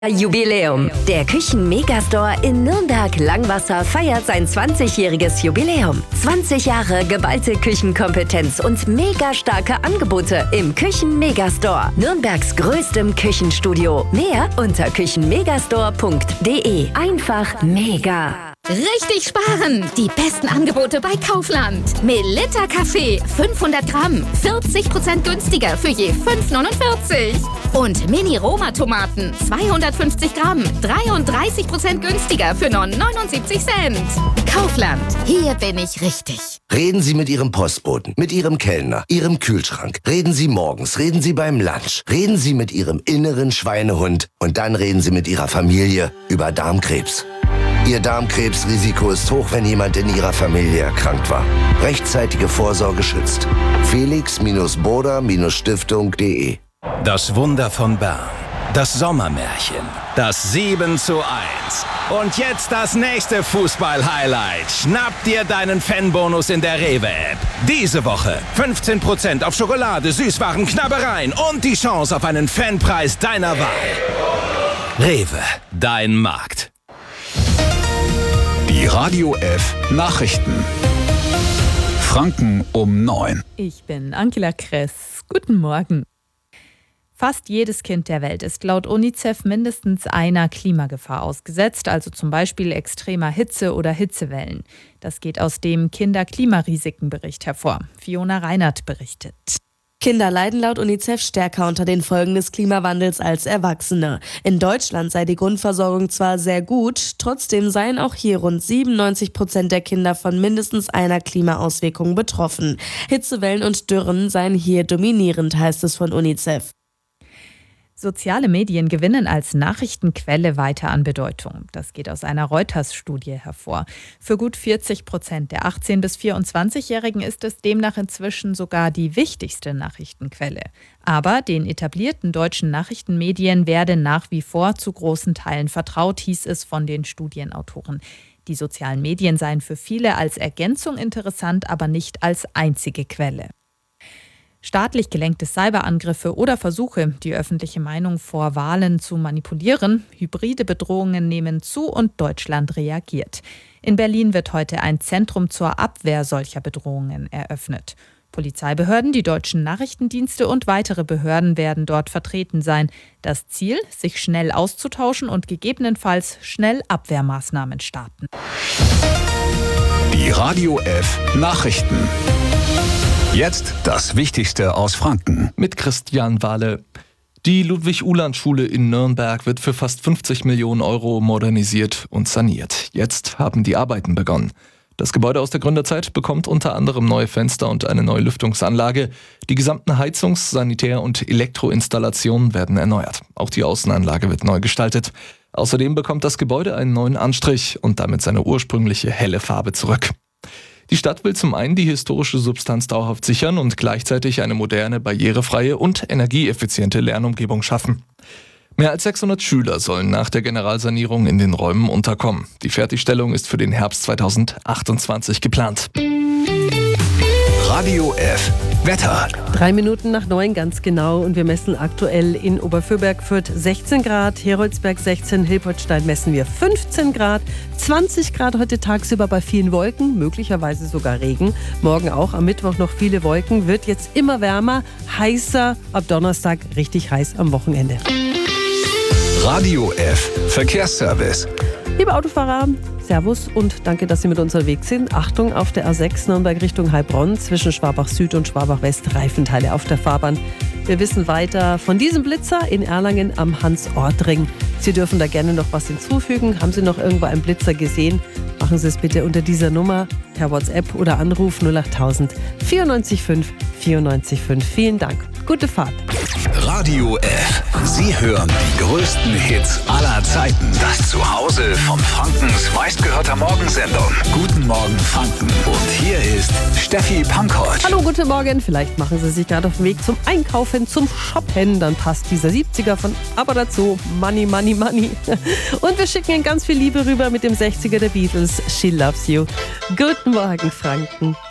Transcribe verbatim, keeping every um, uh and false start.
Jubiläum. Der Küchen-Megastore in Nürnberg-Langwasser feiert sein zwanzigjähriges Jubiläum. zwanzig Jahre geballte Küchenkompetenz und mega starke Angebote im Küchen-Megastore. Nürnbergs größtem Küchenstudio. Mehr unter küchenmegastore punkt de. Einfach mega. Richtig sparen! Die besten Angebote bei Kaufland. Melitta Kaffee fünfhundert Gramm, vierzig Prozent günstiger für je fünf neunundvierzig. Und Mini-Roma-Tomaten zweihundertfünfzig Gramm, dreiunddreißig Prozent günstiger für nur neunundsiebzig Cent. Kaufland, hier bin ich richtig. Reden Sie mit Ihrem Postboten, mit Ihrem Kellner, Ihrem Kühlschrank. Reden Sie morgens, reden Sie beim Lunch. Reden Sie mit Ihrem inneren Schweinehund und dann reden Sie mit Ihrer Familie über Darmkrebs. Ihr Darmkrebsrisiko ist hoch, wenn jemand in Ihrer Familie erkrankt war. Rechtzeitige Vorsorge schützt. felix boda stiftung punkt de. Das Wunder von Bern. Das Sommermärchen. Das sieben zu eins. Und jetzt das nächste Fußball-Highlight. Schnapp dir deinen Fanbonus in der Rewe-App. Diese Woche fünfzehn Prozent auf Schokolade, Süßwaren, Knabbereien und die Chance auf einen Fanpreis deiner Wahl. Rewe, dein Markt. Die Radio F Nachrichten. Franken um neun. Ich bin Angela Kress. Guten Morgen. Fast jedes Kind der Welt ist laut UNICEF mindestens einer Klimagefahr ausgesetzt, also zum Beispiel extremer Hitze oder Hitzewellen. Das geht aus dem Kinder-Klimarisiken-Bericht hervor. Fiona Reinert berichtet. Kinder leiden laut UNICEF stärker unter den Folgen des Klimawandels als Erwachsene. In Deutschland sei die Grundversorgung zwar sehr gut, trotzdem seien auch hier rund siebenundneunzig Prozent der Kinder von mindestens einer Klimaauswirkung betroffen. Hitzewellen und Dürren seien hier dominierend, heißt es von UNICEF. Soziale Medien gewinnen als Nachrichtenquelle weiter an Bedeutung. Das geht aus einer Reuters-Studie hervor. Für gut vierzig Prozent der achtzehn- bis vierundzwanzigjährigen ist es demnach inzwischen sogar die wichtigste Nachrichtenquelle. Aber den etablierten deutschen Nachrichtenmedien werde nach wie vor zu großen Teilen vertraut, hieß es von den Studienautoren. Die sozialen Medien seien für viele als Ergänzung interessant, aber nicht als einzige Quelle. Staatlich gelenkte Cyberangriffe oder Versuche, die öffentliche Meinung vor Wahlen zu manipulieren, hybride Bedrohungen nehmen zu und Deutschland reagiert. In Berlin wird heute ein Zentrum zur Abwehr solcher Bedrohungen eröffnet. Polizeibehörden, die deutschen Nachrichtendienste und weitere Behörden werden dort vertreten sein. Das Ziel, sich schnell auszutauschen und gegebenenfalls schnell Abwehrmaßnahmen starten. Die Radio F Nachrichten. Jetzt das Wichtigste aus Franken. Mit Christian Wahle. Die Ludwig-Uhland-Schule in Nürnberg wird für fast fünfzig Millionen Euro modernisiert und saniert. Jetzt haben die Arbeiten begonnen. Das Gebäude aus der Gründerzeit bekommt unter anderem neue Fenster und eine neue Lüftungsanlage. Die gesamten Heizungs-, Sanitär- und Elektroinstallationen werden erneuert. Auch die Außenanlage wird neu gestaltet. Außerdem bekommt das Gebäude einen neuen Anstrich und damit seine ursprüngliche helle Farbe zurück. Die Stadt will zum einen die historische Substanz dauerhaft sichern und gleichzeitig eine moderne, barrierefreie und energieeffiziente Lernumgebung schaffen. Mehr als sechshundert Schüler sollen nach der Generalsanierung in den Räumen unterkommen. Die Fertigstellung ist für den Herbst zweitausendachtundzwanzig geplant. Radio F Wetter. Drei Minuten nach neun ganz genau und wir messen aktuell in Oberfürberg Fürth sechzehn Grad, Heroldsberg sechzehn, Hilpoltstein messen wir fünfzehn Grad, zwanzig Grad heute tagsüber bei vielen Wolken, möglicherweise sogar Regen. Morgen auch, am Mittwoch noch viele Wolken, wird jetzt immer wärmer, heißer, ab Donnerstag richtig heiß am Wochenende. Radio F Verkehrsservice. Liebe Autofahrer, Servus und danke, dass Sie mit uns unterwegs sind. Achtung, auf der A sechs Nürnberg Richtung Heilbronn zwischen Schwabach Süd und Schwabach West Reifenteile auf der Fahrbahn. Wir wissen weiter von diesem Blitzer in Erlangen am Hans-Ort-Ring. Sie dürfen da gerne noch was hinzufügen. Haben Sie noch irgendwo einen Blitzer gesehen? Machen Sie es bitte unter dieser Nummer per WhatsApp oder Anruf null achttausend vierundneunzig fünf vierundneunzig fünf. Vielen Dank. Gute Fahrt. Radio F. Sie hören die größten Hits aller Zeiten. Das Zuhause von Frankens meistgehörter Morgensendung. Guten Morgen Franken. Und hier ist Steffi Pankold. Hallo, guten Morgen. Vielleicht machen Sie sich gerade auf den Weg zum Einkaufen, zum Shoppen. Dann passt dieser siebziger von Aber dazu. Money, money, money. Und wir schicken Ihnen ganz viel Liebe rüber mit dem sechziger der Beatles. She loves you. Guten Morgen Franken.